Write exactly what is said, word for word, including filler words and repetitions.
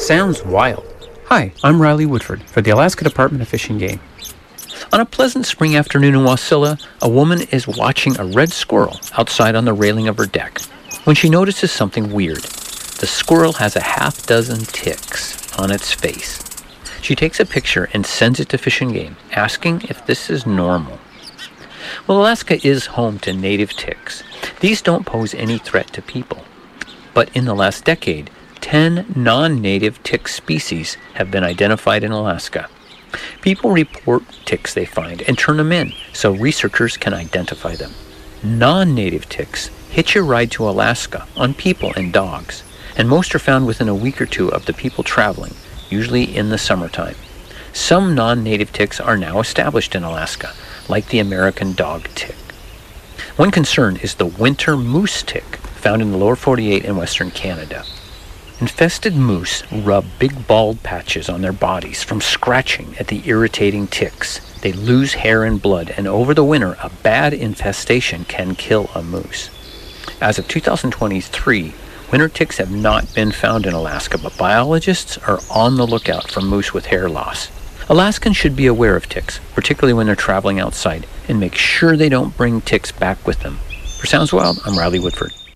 sounds wild. Hi, I'm Riley Woodford for the Alaska Department of Fish and Game. On a pleasant spring afternoon in Wasilla, a woman is watching a red squirrel outside on the railing of her deck when she notices something weird. The squirrel has a half dozen ticks on its face. She takes a picture and sends it to Fish and Game, asking if this is normal. Well, Alaska is home to native ticks. These don't pose any threat to people. But in the last decade, ten non-native tick species have been identified in Alaska. People report ticks they find and turn them in so researchers can identify them. Non-native ticks hitch a ride to Alaska on people and dogs, and most are found within a week or two of the people traveling, usually in the summertime. Some non-native ticks are now established in Alaska, like the American dog tick. One concern is the winter moose tick, found in the lower forty-eight and western Canada. Infested moose rub big bald patches on their bodies from scratching at the irritating ticks. They lose hair and blood, and over the winter, a bad infestation can kill a moose. As of two thousand twenty-three, winter ticks have not been found in Alaska, but biologists are on the lookout for moose with hair loss. Alaskans should be aware of ticks, particularly when they're traveling outside, and make sure they don't bring ticks back with them. For Sounds Wild, I'm Riley Woodford.